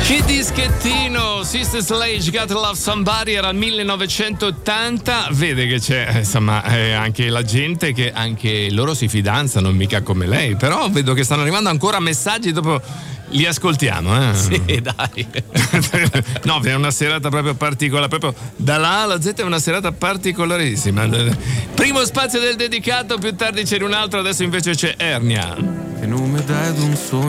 Che dischettino! Sister Sledge, Gotta Love Somebody, era il 1980. Vede che c'è, insomma, anche la gente che anche loro si fidanzano, mica come lei. Però vedo che stanno arrivando ancora messaggi, dopo li ascoltiamo. Sì, dai. No, è una serata proprio particolare, proprio dalla A alla Z è una serata particolarissima. Primo spazio del dedicato, più tardi c'era un altro, adesso invece c'è Ernia. Che nome dai ad un sogno?